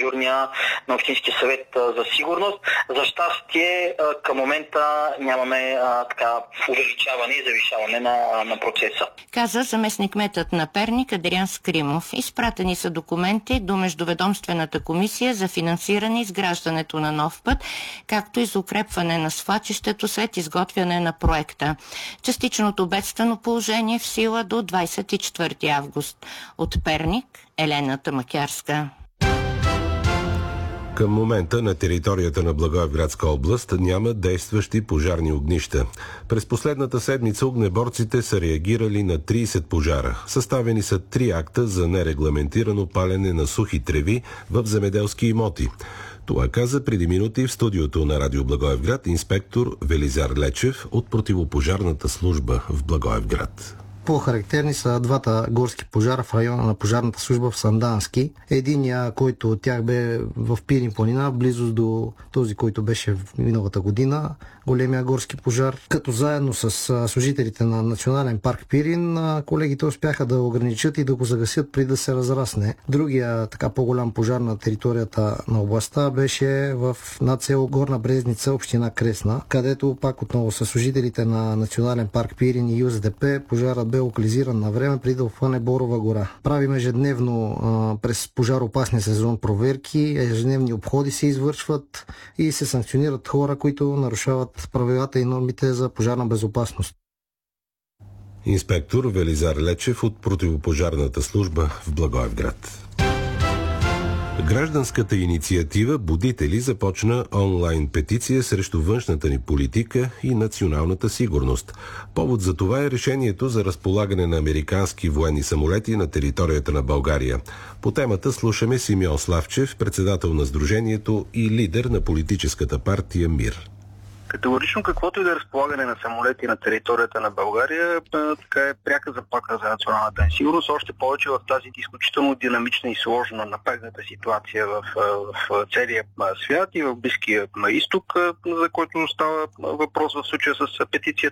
дежурния на Общински съвет за сигурност. За щастие, към момента нямаме увеличаване и завишаване на процеса. Каза заместник-кметът на Перник Адриан Скримов. Изпратени са документи до Междуведомствената комисия за финансиране изграждането на нов път, както и за укрепване на свлачището след изготвяне на проекта. Частичното бедствено положение в сила до 24 август. От Перник, Елена Тамакярска. Към момента на територията на Благоевградска област няма действащи пожарни огнища. През последната седмица огнеборците са реагирали на 30 пожара. Съставени са 3 акта за нерегламентирано палене на сухи треви в земеделски имоти. Това каза преди минути в студиото на Радио Благоевград инспектор Велизар Лечев от противопожарната служба в Благоевград. По-характерни са двата горски пожара в района на пожарната служба в Сандански. Единия, който от тях бе в Пирин планина, близост до този, който беше в миналата година, големия горски пожар. Като заедно с служителите на Национален парк Пирин, колегите успяха да ограничат и да го загасят преди да се разрасне. Другия по-голям пожар на територията на областта беше в над село Горна Брезница, община Кресна, където пак отново с служителите на Национален парк Пирин и ЮСДП пожарът бе локализиран на време преди да обхване Борова гора. Правим ежедневно през пожароопасния сезон проверки, ежедневни обходи се извършват и се санкционират хора, които нарушават правилата и нормите за пожарна безопасност. Инспектор Велизар Лечев от противопожарната служба в Благоевград. Гражданската инициатива Будители започна онлайн петиция срещу външната ни политика и националната сигурност. Повод за това е решението за разполагане на американски военни самолети на територията на България. По темата слушаме Симеон Славчев, председател на Сдружението и лидер на политическата партия МИР. Категорично каквото и да е разполагане на самолети на територията на България, така е пряка заплаха за националната ни сигурност, още повече в тази изключително динамична и сложна напрегната ситуация в целия свят и в Близкия изток, за който става въпрос в случая с петицията.